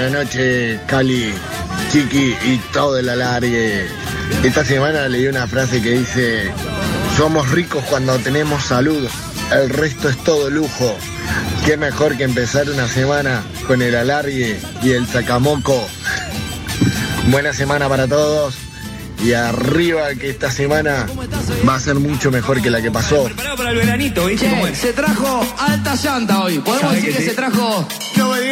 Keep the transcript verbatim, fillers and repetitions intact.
buenas noches, Cali, Chiqui y todo el alargue. Esta semana leí una frase que dice: somos ricos cuando tenemos salud, el resto es todo lujo. Qué mejor que empezar una semana con el alargue y el sacamoco. Buena semana para todos. Y arriba, que esta semana va a ser mucho mejor que la que pasó. Preparado para el veranito, ¿viste? Che, se trajo alta llanta hoy. Podemos decir que, que sí? se trajo...